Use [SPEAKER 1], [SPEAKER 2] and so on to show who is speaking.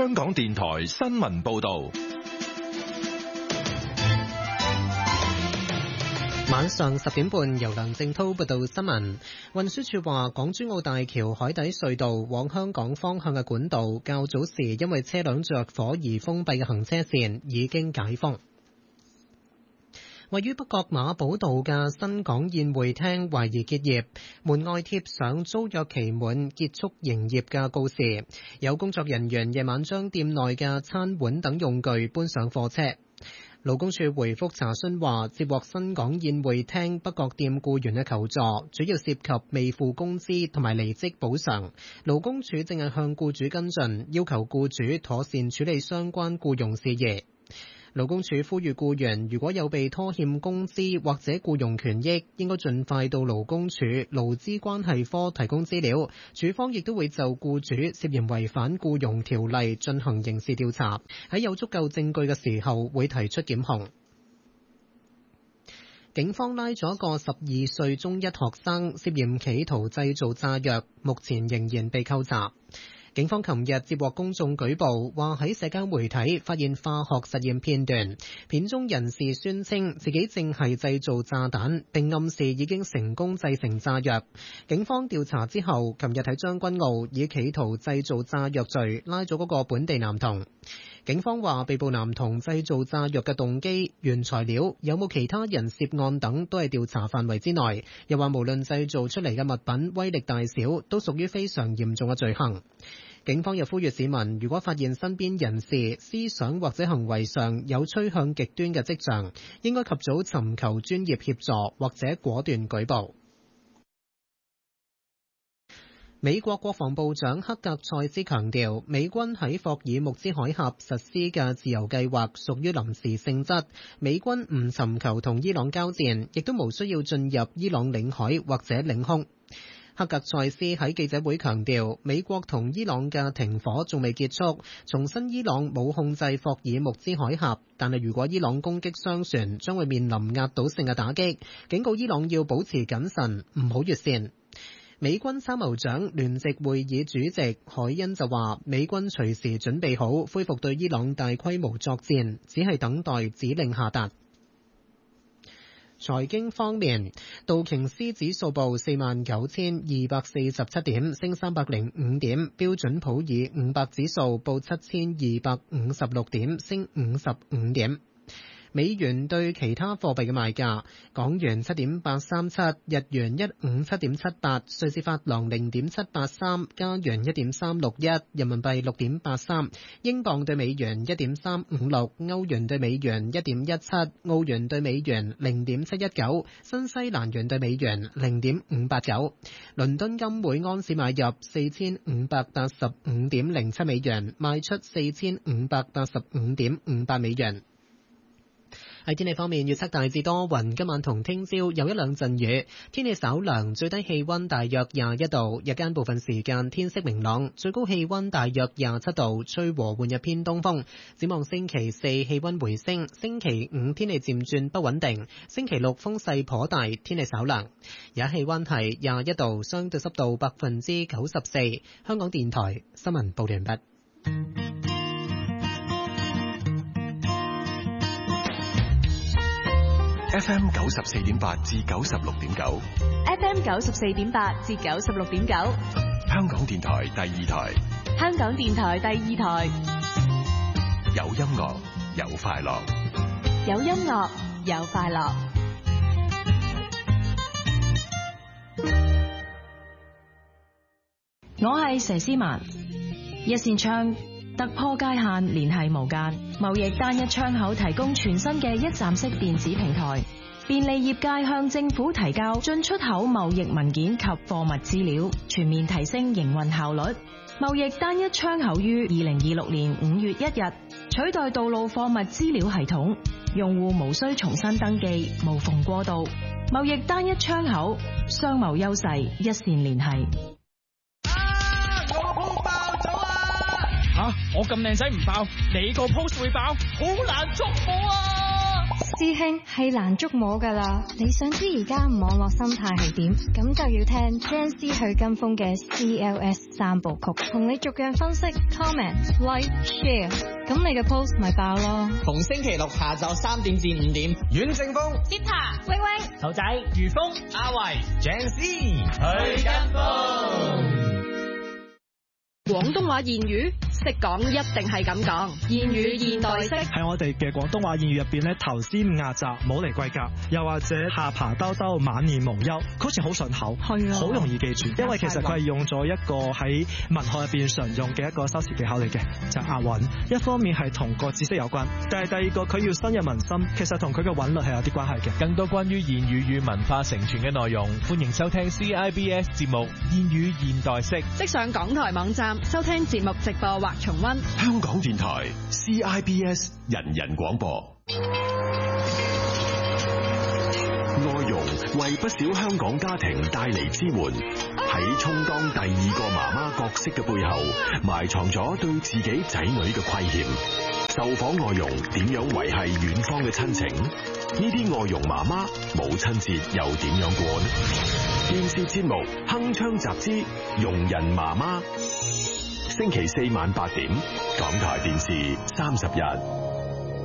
[SPEAKER 1] 香港電台新聞報道。
[SPEAKER 2] 晚上10點半，由梁正濤報道新聞。運輸署話，港珠澳大橋海底隧道往香港方向嘅管道，較早時因為車輛着火而封閉嘅行車線已經解封。位於北角馬寶道嘅新港宴會廳懷疑結業，門外貼上租約期滿結束營業嘅告示。有工作人員夜晚將店內嘅餐碗等用具搬上貨車。勞工處回覆查詢話，接獲新港宴會廳北角店僱員嘅求助，主要涉及未付工資同埋離職補償。勞工處正係向僱主跟進，要求僱主妥善處理相關僱傭事宜。勞工處呼籲僱員如果有被拖欠工資或者僱傭權益，應該盡快到勞工處勞資關係科提供資料。處方亦都會就僱主涉嫌違反僱傭條例進行刑事調查，喺有足夠證據嘅時候會提出檢控。警方拉咗個12歲中一學生，涉嫌企圖製造炸藥，目前仍然被扣查。警方琴日接獲公眾舉報，話喺社交媒體發現化學實驗片段，片中人士宣稱自己正係製造炸彈，並暗示已經成功製成炸藥。警方調查之後，琴日喺將軍澳以企圖製造炸藥罪拉咗嗰個本地男童。警方話，被捕男童製造炸藥嘅動機、原材料、有冇其他人涉案等都係調查範圍之內。又話無論製造出嚟嘅物品威力大小，都屬於非常嚴重嘅罪行。警方又呼籲市民，如果發現身邊人士思想或者行為上有趨向極端嘅跡象，應該及早尋求專業協助或者果斷舉報。美國國防部長克格塞斯強調，美軍喺霍爾木茲海峽實施嘅自由計劃屬於臨時性質，美軍唔尋求同伊朗交戰，亦都無需要進入伊朗領海或者領空。克格塞斯喺記者會強調，美國同伊朗嘅停火仲未結束，重申伊朗冇控制霍爾木茲海峽，但係如果伊朗攻擊商船，將會面臨壓倒性嘅打擊，警告伊朗要保持謹慎，唔好越線。美軍參謀長聯席會議主席海恩就話，美軍隨時準備好恢復對伊朗大規模作戰，只係等待指令下達。財經方面，道瓊斯指數報49,247點，升305點；標準普爾500指數報7,256點，升55點。美元對其他貨幣嘅賣價：港元7.837，日元157.78，瑞士法郎0.783，加元1.361，人民幣6.83，英鎊對美元1.356，歐元對美元1.17，澳元對美元0.719，新西蘭元對美元0.589。倫敦金每盎司買入4585.07美元，賣出4585.58美元。喺天氣方面，預測大致多雲，今晚同聽朝有一兩陣雨，天氣稍涼，最低氣溫大約21度，日間部分時間天色明朗，最高氣溫大約27度，吹和緩日偏東風。展望星期四氣溫回升，星期五天氣漸轉不穩定，星期六風勢頗大，天氣稍涼。而家氣溫係21度，相對濕度94%。香港電台新聞報道完畢。
[SPEAKER 1] FM 94.8至96.9
[SPEAKER 3] ，FM 94.8至96.9，
[SPEAKER 1] 香港電台第二台，
[SPEAKER 3] 香港電台第二台，
[SPEAKER 1] 有音樂有快樂，
[SPEAKER 3] 有音樂有快樂。
[SPEAKER 4] 我係佘詩曼，一線窗突破界限，聯繫無間，貿易單一窗口提供全新嘅一站式電子平台，便利業界向政府提交進出口貿易文件及貨物資料，全面提升營運效率。貿易單一窗口於2026年5月1日取代道路貨物資料系統，用戶無需重新登記，無縫過渡。貿易單一窗口，商貿優勢一線聯繫。
[SPEAKER 5] 我咁靚仔唔爆，你個 post 會爆，好難捉摸啊！ 師兄係難捉摸㗎啦。你想知而家網絡生態係點？咁就要聽 Gen Z 許金峰嘅 CLS 三部曲，同你逐樣分析 comment like share， 咁你嘅 post 咪爆咯。
[SPEAKER 6] 逢星期六下晝3點至5點，阮正峰、
[SPEAKER 3] Zita、
[SPEAKER 5] 威威、
[SPEAKER 6] 頭仔、余峰、阿維、鄭思、許金峰。
[SPEAKER 7] 廣東話諺語識講一定係咁講，諺語現代式
[SPEAKER 8] 喺我哋嘅廣東話諺語入邊咧，頭先壓閘冇嚟貴格，又或者下巴兜兜晚年無憂，好似好順口，係啊，好容易記住，因為其實佢係用咗一個喺文學入邊常用嘅一個修辭技巧嚟嘅，就係押韻。一方面係同個知識有關，但係第二個佢要深入民心，其實同佢嘅韻律係有啲關係嘅。
[SPEAKER 1] 更多關於諺語與文化承傳嘅內容，歡迎收聽 CIBS 節目《諺語現代式》，
[SPEAKER 7] 即上港台網站收聽節目直播或重溫。
[SPEAKER 1] 香港電台 CIBS 人人廣播。外傭為不少香港家庭帶嚟支援，喺充當第二個媽媽角色嘅背後，埋藏咗對自己仔女嘅虧欠。受訪外傭點樣維繫遠方嘅親情？呢啲外傭媽媽母親節又點樣過呢？電視節目《鏗鏘集之傭人媽媽》，星期4晚8點，港台電視30日。